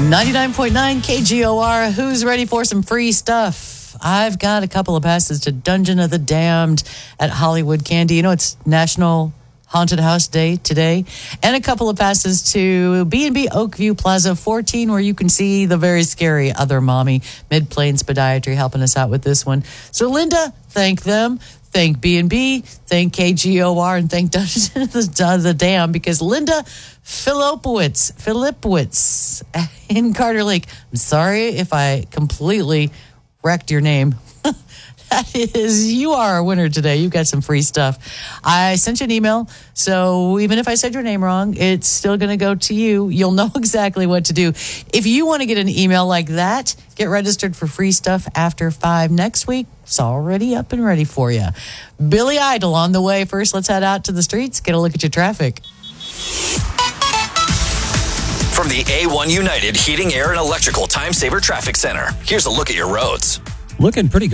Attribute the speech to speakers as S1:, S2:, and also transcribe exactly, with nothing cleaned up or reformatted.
S1: ninety-nine point nine K G O R. Who's ready for some free stuff? I've got a couple of passes to Dungeon of the Damned at Hollywood Candy. You know, it's National Haunted House Day today. And a couple of passes to B and B Oakview Plaza fourteen, where you can see the very scary Other Mommy. Mid-Plains Podiatry helping us out with this one. So, Linda, thank them. Thank B and B, thank K G O R, and thank Dungeon of the, the Dam, because Linda Filipowitz, Filipowitz in Carter Lake. I'm sorry if I completely wrecked your name. That is, you are a winner today. You got some free stuff. I sent you an email, so even if I said your name wrong, it's still going to go to you. You'll know exactly what to do. If you want to get an email like that, get registered for free stuff after five next week. It's already up and ready for you. Billy Idol on the way. First, let's head out to the streets, get a look at your traffic.
S2: From the A one United Heating, Air, and Electrical Time Saver Traffic Center, here's a look at your roads.
S3: Looking pretty good.